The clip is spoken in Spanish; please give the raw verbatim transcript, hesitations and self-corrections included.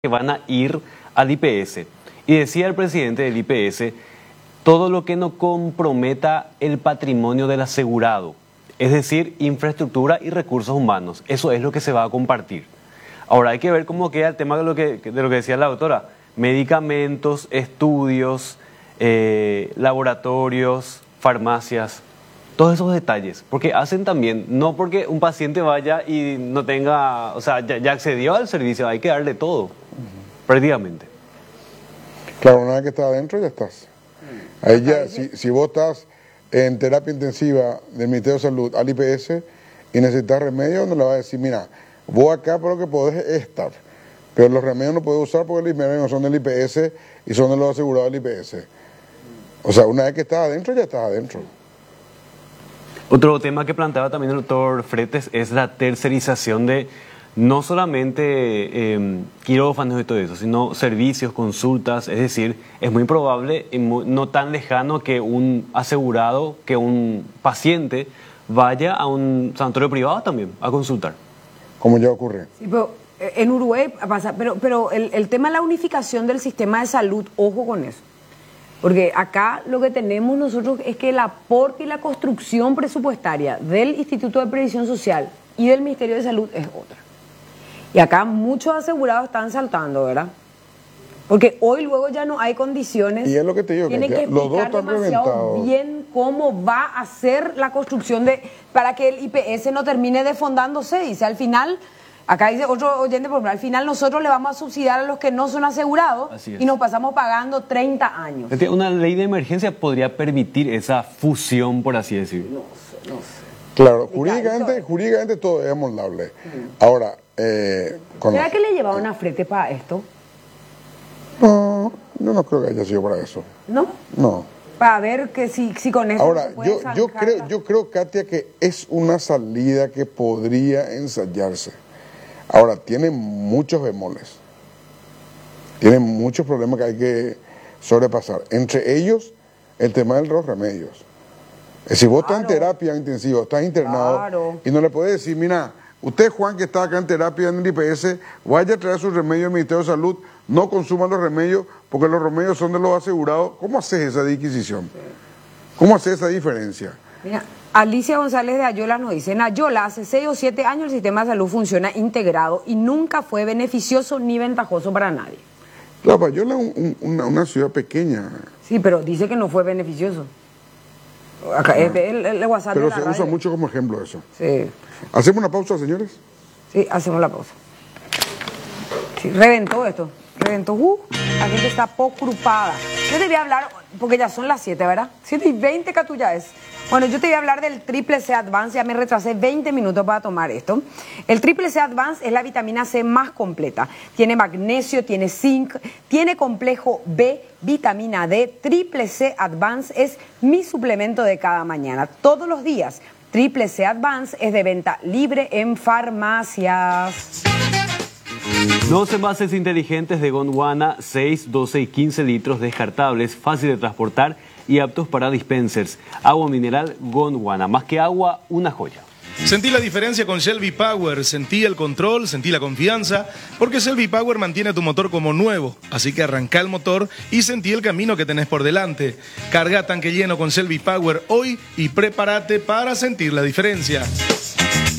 que van a ir al I P S. Y decía el presidente del I P S, todo lo que no comprometa el patrimonio del asegurado, es decir, infraestructura y recursos humanos, eso es lo que se va a compartir. Ahora hay que ver cómo queda el tema de lo que, de lo que decía la doctora, medicamentos, estudios, eh, laboratorios, farmacias, todos esos detalles, porque hacen también, no porque un paciente vaya y no tenga, o sea, ya, ya accedió al servicio, hay que darle todo, uh-huh. prácticamente. Claro, una vez que estás adentro ya estás. Ahí ya, si, si vos estás en terapia intensiva del Ministerio de Salud al I P S y necesitas remedios, no le vas a decir, mira, vos acá pero lo que podés es estar, pero los remedios no podés usar porque los remedios no son del I P S y son de los asegurados del I P S. O sea, una vez que estás adentro, ya estás adentro. Otro tema que planteaba también el doctor Fretes es la tercerización de no solamente eh, quirófanos y todo eso, sino servicios, consultas, es decir, es muy probable y muy, no tan lejano que un asegurado, que un paciente vaya a un sanatorio privado también a consultar. Como ya ocurre. Sí, pero en Uruguay pasa, pero, pero el, el tema de la unificación del sistema de salud, ojo con eso. Porque acá lo que tenemos nosotros es que el aporte y la construcción presupuestaria del Instituto de Previsión Social y del Ministerio de Salud es otra. Y acá muchos asegurados están saltando, ¿verdad? Porque hoy luego ya no hay condiciones. Y es lo que te digo, Tienen que que los dos explicar están demasiado reventados. bien cómo va a ser la construcción de para que el I P S no termine desfondándose. Dice, al final, acá dice otro oyente, por ejemplo, al final nosotros le vamos a subsidiar a los que no son asegurados y nos pasamos pagando treinta años. Una ley de emergencia podría permitir esa fusión, por así decirlo. No sé, no sé. Claro, jurídicamente, jurídicamente todo es amoldable. Mm. Ahora, eh, ¿será que le llevaban a Frete para esto? No, yo no creo que haya sido para eso. ¿No? No. Para ver que si, si con eso ahora se puede yo yo creo la... yo creo Katia que es una salida que podría ensayarse. Ahora tiene muchos bemoles, tiene muchos problemas que hay que sobrepasar, entre ellos el tema de los remedios. Si vos claro. estás en terapia intensiva, estás internado claro. y no le puedes decir, mira, usted Juan que está acá en terapia en el I P S, vaya a traer sus remedios al Ministerio de Salud, no consuman los remedios porque los remedios son de los asegurados. ¿Cómo haces esa disquisición? ¿Cómo haces esa diferencia? Mira, Alicia González de Ayola nos dice, en Ayola hace seis o siete años el sistema de salud funciona integrado y nunca fue beneficioso ni ventajoso para nadie. Claro, Ayola es un, un, una, una ciudad pequeña. Sí, pero dice que no fue beneficioso. Acá, el, el, el WhatsApp pero de la se radio. usa mucho como ejemplo eso. Sí. ¿Hacemos una pausa, señores? Sí, hacemos la pausa. Sí, reventó esto. Reventó. Uh, la gente está preocupada. Yo te voy a hablar, porque ya son las siete, ¿verdad? siete y veinte que tú ya es. Bueno, yo te voy a hablar del Triple C Advance. Ya me retrasé veinte minutos para tomar esto. El Triple C Advance es la vitamina C más completa. Tiene magnesio, tiene zinc, tiene complejo B, vitamina D. Triple C Advance es mi suplemento de cada mañana, todos los días. Triple C Advance es de venta libre en farmacias. Dos envases inteligentes de Gondwana, seis, doce y quince litros, descartables, fácil de transportar y aptos para dispensers. Agua mineral Gondwana, más que agua, una joya. Sentí la diferencia con Shell V-Power, sentí el control, sentí la confianza, porque Shell V-Power mantiene tu motor como nuevo, así que arranca el motor y sentí el camino que tenés por delante. Carga tanque lleno con Shell V-Power hoy y prepárate para sentir la diferencia.